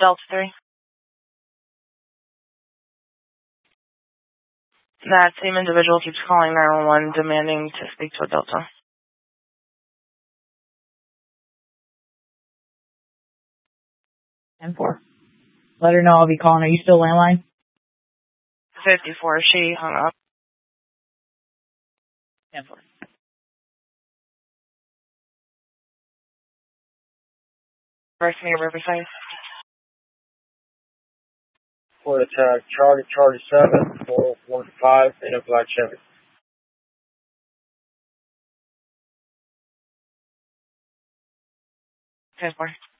Delta 3. That same individual keeps calling 911 demanding to speak to a Delta. 10-4. Let her know I'll be calling. Are you still landline? 54. She hung up. 10-4. Rest me Riverside. Port attack, Charlie 7, 445, in a black Chevy. 10-4.